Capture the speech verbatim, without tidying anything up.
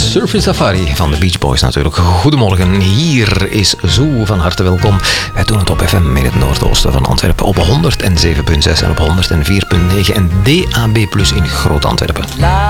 Surfing Safari van de Beach Boys natuurlijk. Goedemorgen, hier is Zoo, van harte welkom. Wij doen het op F M in het noordoosten van Antwerpen op honderdzeven komma zes en op honderdvier komma negen en D A B plus in Groot-Antwerpen.